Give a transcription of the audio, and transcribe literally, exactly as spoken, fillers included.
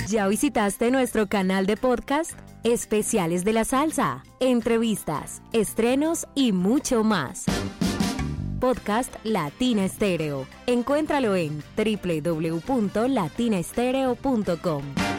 ¿Ya visitaste nuestro canal de podcast? Especiales de la salsa, entrevistas, estrenos y mucho más. Podcast Latina Estéreo. Encuéntralo en doble u doble u doble u punto latina estéreo punto com.